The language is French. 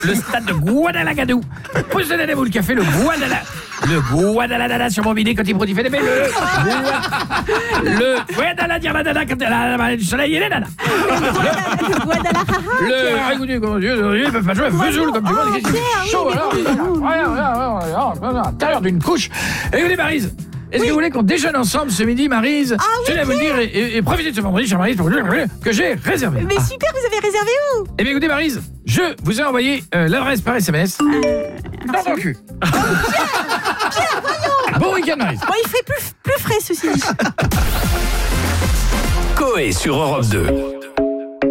le stade de Guadalajara. Positionnez-vous le café, le Guadalajara sur mon bidet quand il produit fait des bébés. Le Guadalajara quand du soleil et les nanas. Le Guadalajara. Écoutez, comment Dieu, ils peuvent pas jouer à Vesoul comme tu vois. C'est chaud alors. À l'intérieur d'une couche. Écoutez, Maryse. Est-ce que vous voulez qu'on déjeune ensemble ce midi, Maryse? Je vais vous le dire et profitez de ce vendredi, chère Maryse, pour vous dire que j'ai réservé. Mais super, vous avez réservé où? Eh bien, écoutez, Maryse, je vous ai envoyé l'adresse par SMS. Dans ton cul. Pierre, voyons. Bon week-end, Maryse. Bon, il ferait plus frais, ceci dit. Coé sur Europe 2.